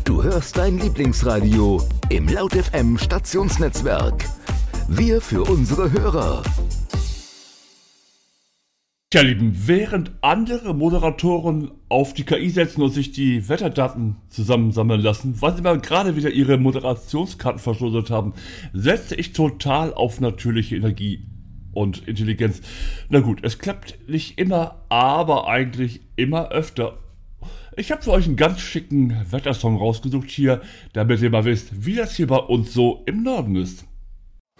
Du hörst dein Lieblingsradio im Laut FM Stationsnetzwerk. Wir für unsere Hörer. Tja, Lieben, während andere Moderatoren auf die KI setzen und sich die Wetterdaten zusammensammeln lassen, weil sie mal gerade wieder ihre Moderationskarten verschludert haben, setze ich total auf natürliche Energie und Intelligenz. Na gut, es klappt nicht immer, aber eigentlich immer öfter. Ich habe für euch einen ganz schicken Wettersong rausgesucht hier, damit ihr mal wisst, wie das hier bei uns so im Norden ist.